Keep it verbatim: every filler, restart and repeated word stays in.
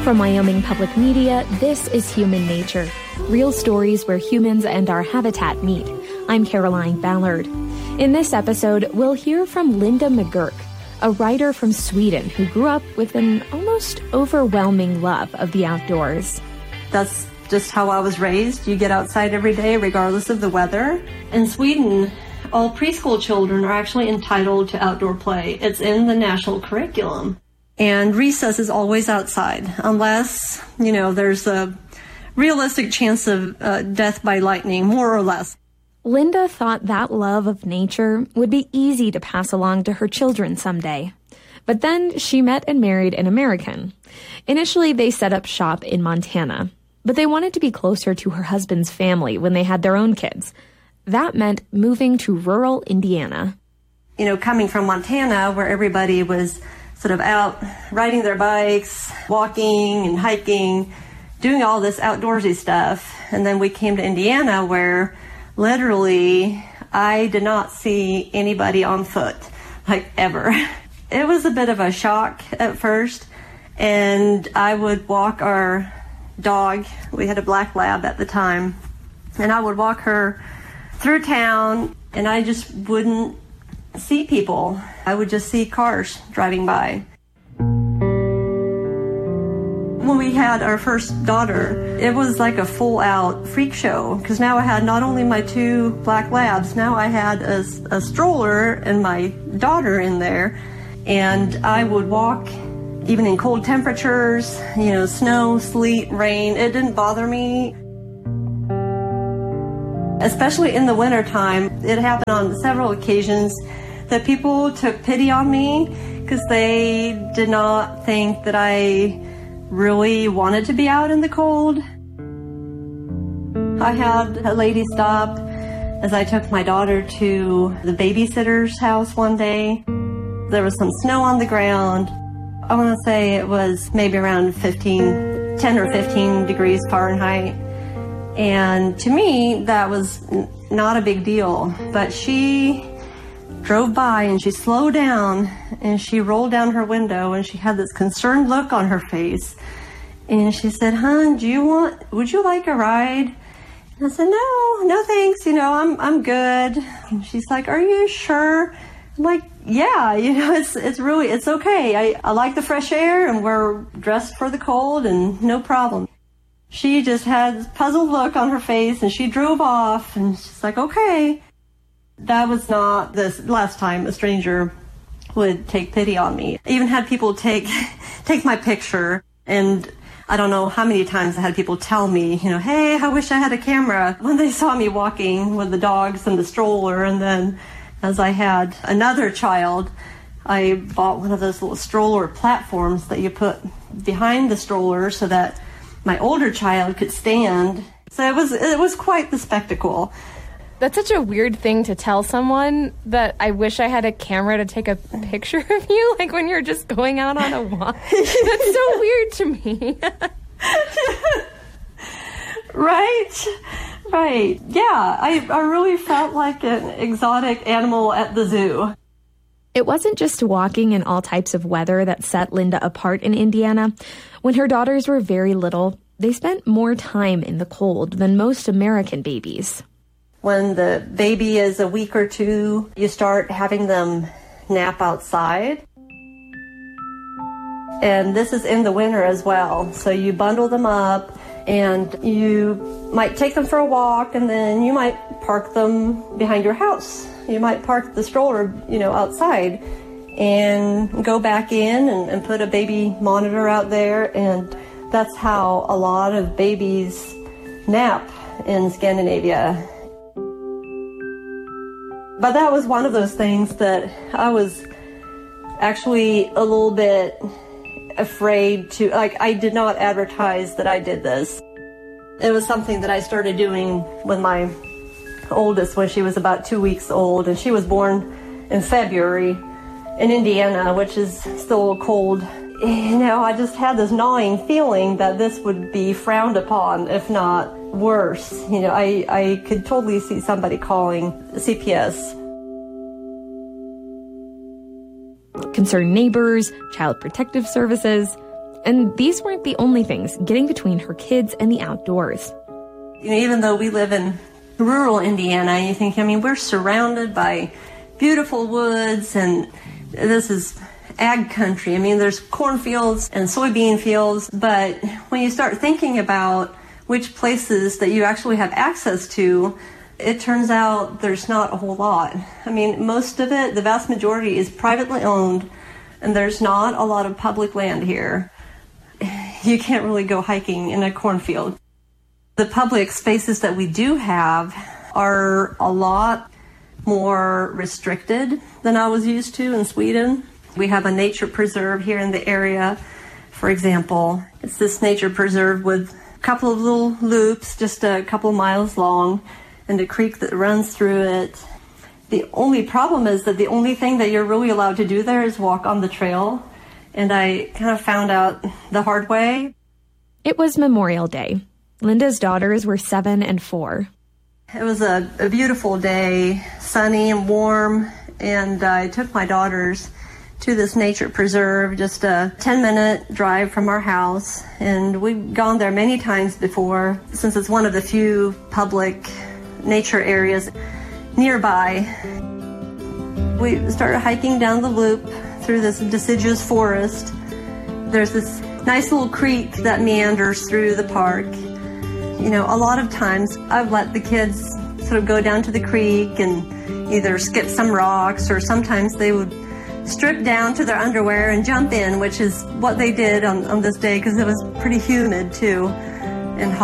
From Wyoming Public Media, this is Human Nature, real stories where humans and our habitat meet. I'm Caroline Ballard. In this episode, we'll hear from Linda McGurk, a writer from Sweden who grew up with an almost overwhelming love of the outdoors. That's just how I was raised. You get outside every day regardless of the weather. In Sweden, all preschool children are actually entitled to outdoor play. It's in the national curriculum. And recess is always outside, unless, you know, there's a realistic chance of uh, death by lightning, more or less. Linda thought that love of nature would be easy to pass along to her children someday. But then she met and married an American. Initially, they set up shop in Montana, but they wanted to be closer to her husband's family when they had their own kids. That meant moving to rural Indiana. You know, coming from Montana, where everybody was sort of out riding their bikes, walking and hiking, doing all this outdoorsy stuff. And then we came to Indiana where literally I did not see anybody on foot, like ever. It was a bit of a shock at first. And I would walk our dog, we had a black lab at the time, and I would walk her through town and I just wouldn't see people. I would just see cars driving by. When we had our first daughter, it was like a full-out freak show, because now I had not only my two black labs, now I had a, a stroller and my daughter in there, and I would walk even in cold temperatures, you know, snow, sleet, rain. It didn't bother me. Especially in the wintertime, it happened on several occasions that people took pity on me because they did not think that I really wanted to be out in the cold. I had a lady stop as I took my daughter to the babysitter's house one day. There was some snow on the ground. I want to say it was maybe around fifteen, ten or fifteen degrees Fahrenheit. And to me, that was n- not a big deal. But she drove by and she slowed down and she rolled down her window and she had this concerned look on her face. And she said, "Hon, do you want, would you like a ride?" And I said, "No, no thanks. You know, I'm, I'm good." And she's like, "Are you sure?" I'm like, "Yeah, you know, it's, it's really, it's okay. I, I like the fresh air and we're dressed for the cold and no problem." She just had this puzzled look on her face and she drove off and she's like, "Okay." That was not the last time a stranger would take pity on me. I even had people take take my picture, and I don't know how many times I had people tell me, you know, "Hey, I wish I had a camera," when they saw me walking with the dogs and the stroller. And then as I had another child, I bought one of those little stroller platforms that you put behind the stroller so that my older child could stand. So it was it was quite the spectacle. That's such a weird thing to tell someone, that I wish I had a camera to take a picture of you, like when you're just going out on a walk. That's so weird to me. Right, right. Yeah, I, I really felt like an exotic animal at the zoo. It wasn't just walking in all types of weather that set Linda apart in Indiana. When her daughters were very little, they spent more time in the cold than most American babies. When the baby is a week or two, you start having them nap outside. And this is in the winter as well. So you bundle them up and you might take them for a walk, and then you might park them behind your house. You might park the stroller, you know, outside and go back in and, and put a baby monitor out there. And that's how a lot of babies nap in Scandinavia. But that was one of those things that I was actually a little bit afraid to, like, I did not advertise that I did this. It was something that I started doing with my oldest when she was about two weeks old, and she was born in February in Indiana, which is still cold. You know, I just had this gnawing feeling that this would be frowned upon, if not worse. You know, I, I could totally see somebody calling C P S. Concerned neighbors, child protective services, And these weren't the only things getting between her kids and the outdoors. You know, even though we live in rural Indiana, you think, I mean, we're surrounded by beautiful woods, and this is ag country. I mean, there's cornfields and soybean fields, but when you start thinking about which places that you actually have access to, it turns out there's not a whole lot. I mean, most of it, the vast majority, is privately owned, and there's not a lot of public land here. You can't really go hiking in a cornfield. The public spaces that we do have are a lot more restricted than I was used to in Sweden. We have a nature preserve here in the area, for example. It's this nature preserve with a couple of little loops, just a couple of miles long, and a creek that runs through it. The only problem is that the only thing that you're really allowed to do there is walk on the trail. And I kind of found out the hard way. It was Memorial Day. Linda's daughters were seven and four. It was a, a beautiful day, sunny and warm, and I took my daughters to this nature preserve, just a ten-minute drive from our house. And we've gone there many times before, since it's one of the few public nature areas nearby. We started hiking down the loop through this deciduous forest. There's this nice little creek that meanders through the park. You know, a lot of times I've let the kids sort of go down to the creek and either skip some rocks, or sometimes they would strip down to their underwear and jump in, which is what they did on, on this day because it was pretty humid too.